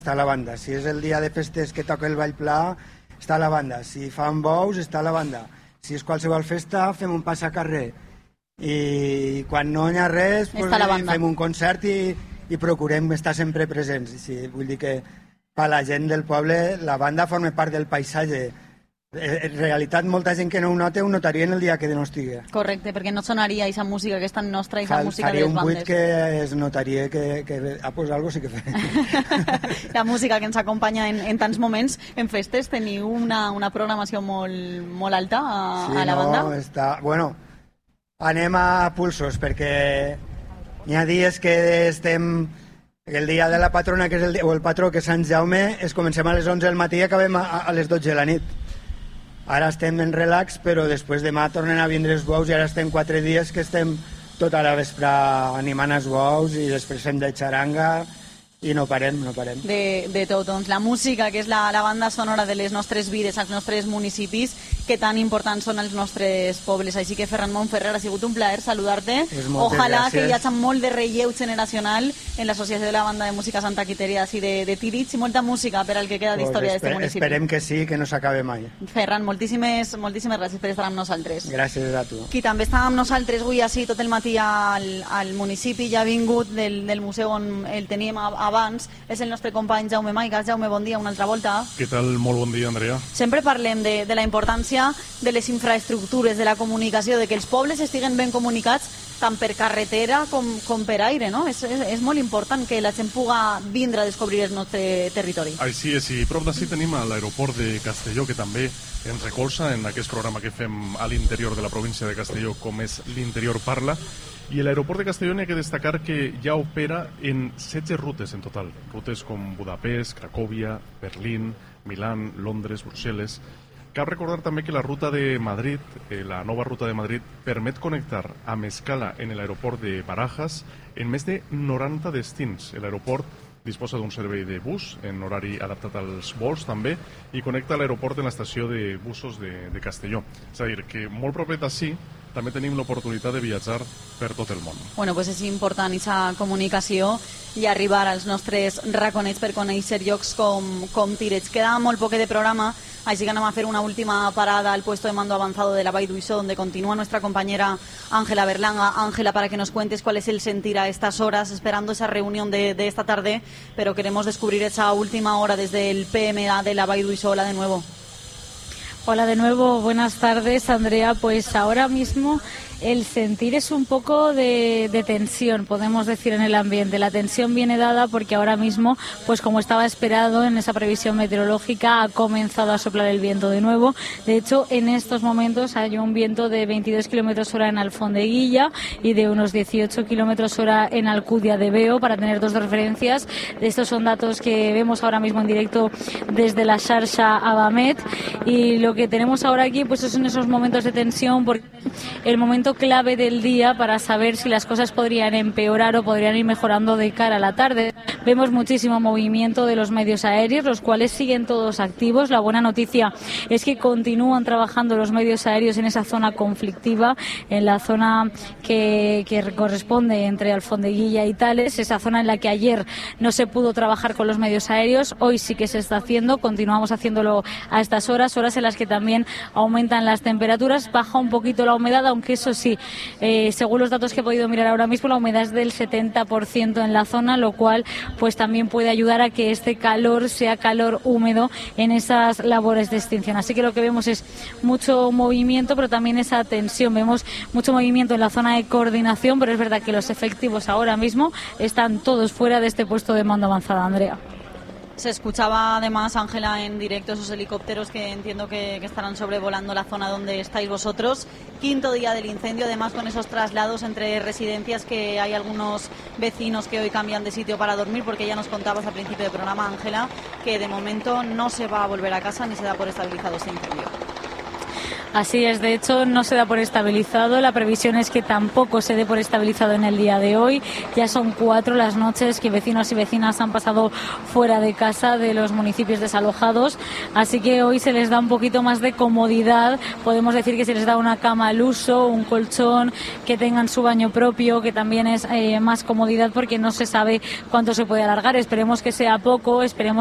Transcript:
està la banda. Si és el dia de festes que toca el ball pla, està la banda. Si fan bous, està la banda. Si és qualsevol festa, fem un passacarrer. I quan no hi ha res, pues, fem un concert i procurem estar sempre presents. Sí, vull dir que per la gent del poble la banda forma part del paisatge. En realitat, molta gent que no ho nota ho notarien el dia que no estigui. Correcte, perquè no sonaria aquesta música que és tan nostra, aquesta música de les bandes. Faria un buit que es notaria que pues algo sí que fa. La música que ens acompanya en tants moments. En festes teniu una programació molt alta a la banda? Bueno, anem a pulsos, perquè hi ha dies que estem... El dia de la patrona, que és el patró, que és Sant Jaume, comencem a les 11 del matí i acabem a les 12 de la nit. Ara estem en relax, però després demà tornen a vindre els bous i ara estem 4 dies que estem tota la vespre animant els bous i després fem de xaranga i no parem. De tot, doncs la música, que és la banda sonora de les nostres vides, als nostres municipis, que tan importants són els nostres pobles. Així que Ferran Montferrer, ha sigut un plaer saludar-te. Ojalà que hi hagi molt de relleu generacional en l'Associació de la Banda de Música Santa Quiteria, així de tirits i molta música per al que queda d'història d'aquest municipi. Esperem que sí, que no s'acabe mai. Ferran, moltíssimes gràcies per estar amb nosaltres. Gràcies a tu. Qui també està amb nosaltres avui així tot el matí al municipi, ja ha vingut del museu on el teníem abans, és el nostre company Jaume Maigas. Jaume, bon dia una altra volta. Què tal? Molt bon dia, Andrea. Sempre parlem de la importància de les infraestructures, de la comunicació, de que els pobles estiguen ben comunicats tant per carretera com per aire, no? És molt important que la gent puga vindre a descobrir el nostre territori. Així és, i prop d'ací tenim l'aeroport de Castelló, que també ens recolza en aquest programa que fem a l'interior de la província de Castelló, com és l'Interior Parla. I l'aeroport de Castelló n'hi ha que destacar que ja opera en 16 rutes en total. Rutes com Budapest, Cracòvia, Berlín, Milán, Londres, Brussel·les. Cal recordar també que la ruta de Madrid, la nova ruta de Madrid, permet connectar amb escala en l'aeroport de Barajas en més de 90 destins. L'aeroport disposa d'un servei de bus en horari adaptat als vols també i connecta l'aeroport en l'estació de busos de Castelló. És a dir, que molt proper d'ací també tenim l'oportunitat de viatjar per tot el món. Bueno, pues és important aquesta comunicació i arribar als nostres raconets per conèixer llocs com Tirets. Queda molt poc de programa, així que anem a fer una última parada al puesto de mando avanzado de la Vall d'Uixó, donde continúa nuestra compañera Ángela Berlanga. Ángela, para que nos cuentes cuál es el sentir a estas horas, esperando esa reunión de esta tarde, pero queremos descubrir esa última hora desde el PMA de la Vall d'Uixó. Hola de nuevo. Hola de nuevo, buenas tardes, Andrea. Pues ahora mismo el sentir es un poco de tensión, podemos decir, en el ambiente. La tensión viene dada porque ahora mismo, pues como estaba esperado en esa previsión meteorológica, ha comenzado a soplar el viento de nuevo. De hecho, en estos momentos hay un viento de 22 kilómetros hora en Alfondeguilla y de unos 18 kilómetros hora en Alcudia de Veo, para tener dos referencias. Estos son datos que vemos ahora mismo en directo desde la Xarxa Abamet, y lo que tenemos ahora aquí pues son esos momentos de tensión, porque el momento clave del día para saber si las cosas podrían empeorar o podrían ir mejorando de cara a la tarde. Vemos muchísimo movimiento de los medios aéreos, los cuales siguen todos activos. La buena noticia es que continúan trabajando los medios aéreos en esa zona conflictiva, en la zona que corresponde entre Alfondeguilla y Tales, esa zona en la que ayer no se pudo trabajar con los medios aéreos. Hoy sí que se está haciendo, continuamos haciéndolo a estas horas en las que también aumentan las temperaturas, baja un poquito la humedad, aunque eso sí, según los datos que he podido mirar ahora mismo, la humedad es del 70% en la zona, lo cual pues también puede ayudar a que este calor sea calor húmedo en esas labores de extinción. Así que lo que vemos es mucho movimiento, pero también esa tensión. Vemos mucho movimiento en la zona de coordinación, pero es verdad que los efectivos ahora mismo están todos fuera de este puesto de mando avanzada, Andrea. Se escuchaba además, Ángela, en directo esos helicópteros que entiendo que estarán sobrevolando la zona donde estáis vosotros. Quinto día del incendio, además con esos traslados entre residencias, que hay algunos vecinos que hoy cambian de sitio para dormir, porque ya nos contabas al principio del programa, Ángela, que de momento no se va a volver a casa ni se da por estabilizado este incendio. Así es, de hecho no se da por estabilizado, la previsión es que tampoco se dé por estabilizado en el día de hoy. Ya son 4 las noches que vecinos y vecinas han pasado fuera de casa de los municipios desalojados, así que hoy se les da un poquito más de comodidad, podemos decir que se les da una cama al uso, un colchón, que tengan su baño propio, que también es más comodidad porque no se sabe cuánto se puede alargar. Esperemos que sea poco, esperemos